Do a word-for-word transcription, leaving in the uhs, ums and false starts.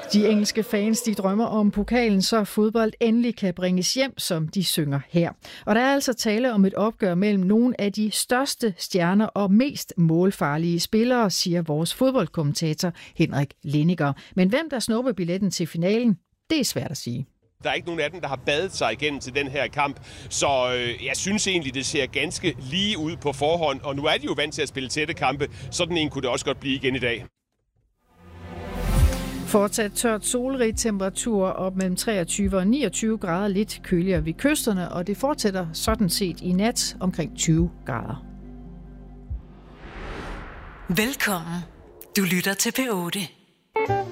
De engelske fans, de drømmer om pokalen, så fodbold endelig kan bringes hjem, som de synger her. Og der er altså tale om et opgør mellem nogle af de største stjerner og mest målfarlige spillere, siger vores fodboldkommentator Henrik Lindiger. Men hvem der snupper billetten til finalen, det er svært at sige. Der er ikke nogen af dem, der har badet sig igennem til den her kamp, så øh, jeg synes egentlig, det ser ganske lige ud på forhånd. Og nu er de jo vant til at spille tætte kampe, sådan en kunne det også godt blive igen i dag. Fortsat tørt solrig temperatur op mellem treogtyve og niogtyve grader, lidt køligere ved kysterne, og det fortsætter sådan set i nat omkring tyve grader. Velkommen. Du lytter til P otte.